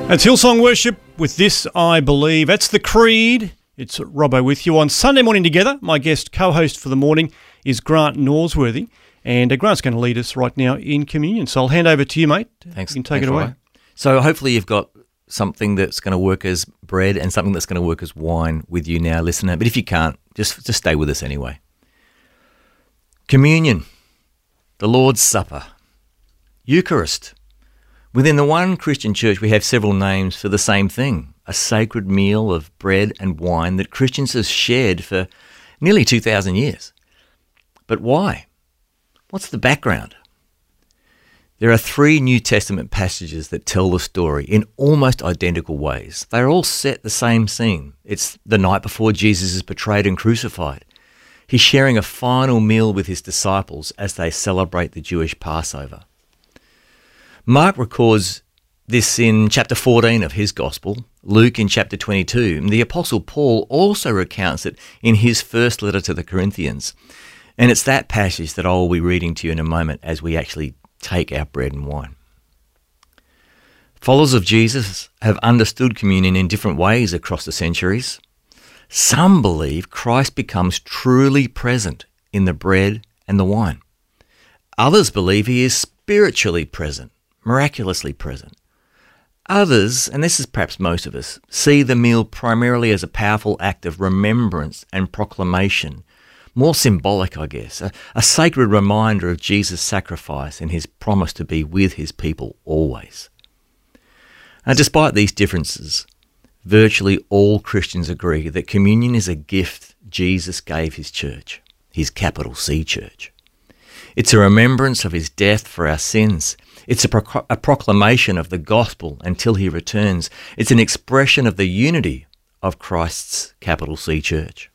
It's Hillsong Worship with This I Believe. That's the Creed. It's Robbo with you on Sunday morning together. My guest co-host for the morning is Grant Norsworthy, and Grant's going to lead us right now in communion. So I'll hand over to you, mate. Thanks. You can take it away. Robbo. So hopefully you've got something that's going to work as bread and something that's going to work as wine with you now, listener. But if you can't, just stay with us anyway. Communion, the Lord's Supper, Eucharist. Within the one Christian church, we have several names for the same thing, a sacred meal of bread and wine that Christians have shared for nearly 2,000 years. But why? What's the background? There are 3 New Testament passages that tell the story in almost identical ways. They're all set the same scene. It's the night before Jesus is betrayed and crucified. He's sharing a final meal with his disciples as they celebrate the Jewish Passover. Mark records this in chapter 14 of his Gospel, Luke in chapter 22, and the Apostle Paul also recounts it in his first letter to the Corinthians. And it's that passage that I'll be reading to you in a moment as we actually take our bread and wine. Followers of Jesus have understood communion in different ways across the centuries. Some believe Christ becomes truly present in the bread and the wine. Others believe he is spiritually present, miraculously present. Others, and this is perhaps most of us, see the meal primarily as a powerful act of remembrance and proclamation, more symbolic, I guess, a sacred reminder of Jesus' sacrifice and his promise to be with his people always. And despite these differences, virtually all Christians agree that communion is a gift Jesus gave his church, his capital C church. It's a remembrance of his death for our sins. It's a proclamation of the gospel until he returns. It's an expression of the unity of Christ's capital C church.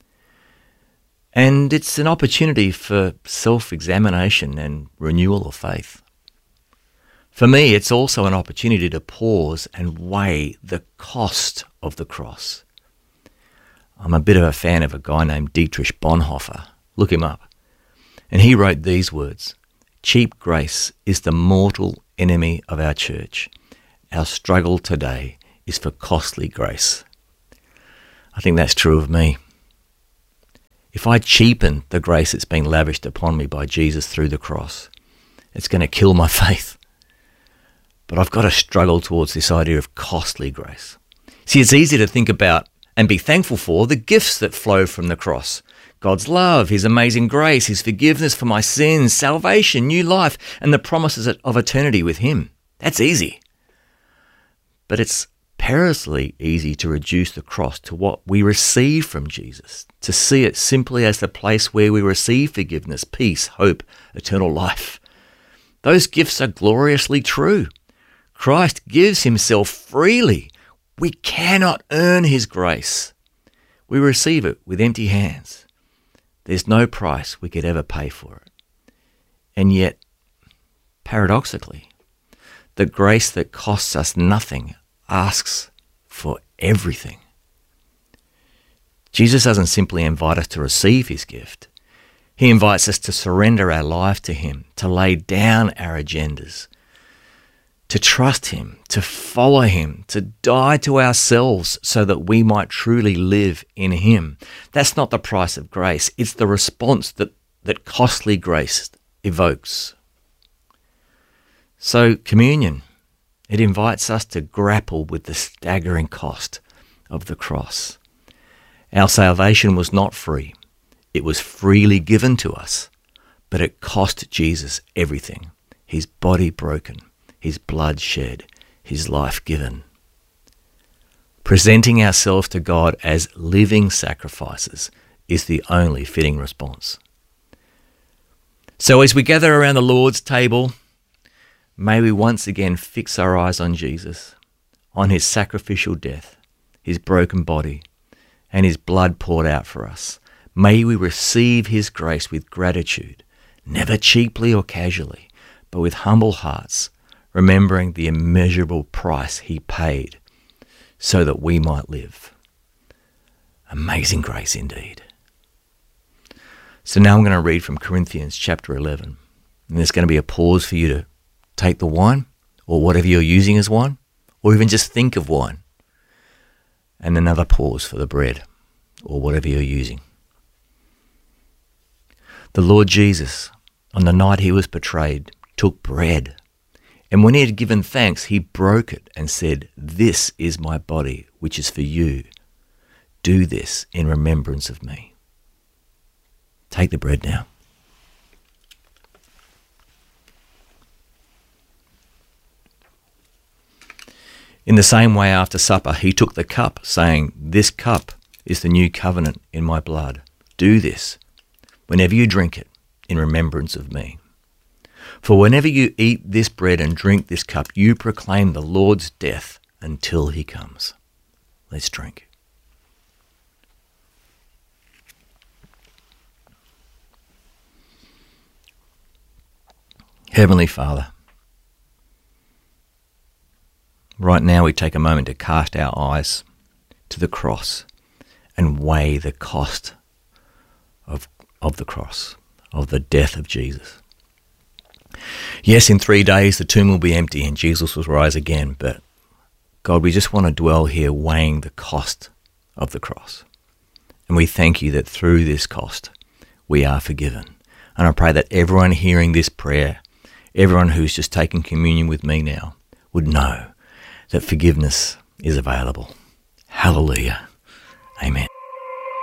And it's an opportunity for self-examination and renewal of faith. For me, it's also an opportunity to pause and weigh the cost of the cross. I'm a bit of a fan of a guy named Dietrich Bonhoeffer. Look him up. And he wrote these words: "Cheap grace is the mortal enemy of our church. Our struggle today is for costly grace." I think that's true of me. If I cheapen the grace that's been lavished upon me by Jesus through the cross, it's going to kill my faith. But I've got to struggle towards this idea of costly grace. See, it's easy to think about and be thankful for the gifts that flow from the cross. God's love, his amazing grace, his forgiveness for my sins, salvation, new life, and the promises of eternity with him. That's easy. But it's perilously easy to reduce the cross to what we receive from Jesus, to see it simply as the place where we receive forgiveness, peace, hope, eternal life. Those gifts are gloriously true. Christ gives himself freely. We cannot earn his grace. We receive it with empty hands. There's no price we could ever pay for it. And yet, paradoxically, the grace that costs us nothing asks for everything. Jesus doesn't simply invite us to receive his gift. He invites us to surrender our life to him, to lay down our agendas, to trust him, to follow him, to die to ourselves so that we might truly live in him. That's not the price of grace. It's the response that costly grace evokes. So communion, it invites us to grapple with the staggering cost of the cross. Our salvation was not free. It was freely given to us, but it cost Jesus everything. His body broken, his blood shed, his life given. Presenting ourselves to God as living sacrifices is the only fitting response. So as we gather around the Lord's table, may we once again fix our eyes on Jesus, on his sacrificial death, his broken body, and his blood poured out for us. May we receive his grace with gratitude, never cheaply or casually, but with humble hearts, remembering the immeasurable price he paid so that we might live. Amazing grace indeed. So now I'm going to read from Corinthians chapter 11. And there's going to be a pause for you to take the wine, or whatever you're using as wine, or even just think of wine. And another pause for the bread or whatever you're using. The Lord Jesus, on the night he was betrayed, took bread. And when he had given thanks, he broke it and said, "This is my body, which is for you. Do this in remembrance of me." Take the bread now. In the same way, after supper, he took the cup, saying, "This cup is the new covenant in my blood. Do this whenever you drink it in remembrance of me. For whenever you eat this bread and drink this cup, you proclaim the Lord's death until he comes." Let's drink. Heavenly Father, right now we take a moment to cast our eyes to the cross and weigh the cost of the cross, of the death of Jesus. Yes, in 3 days the tomb will be empty and Jesus will rise again, but God, we just want to dwell here weighing the cost of the cross. And we thank you that through this cost we are forgiven. And I pray that everyone hearing this prayer, everyone who's just taking communion with me now, would know that forgiveness is available. Hallelujah. Amen.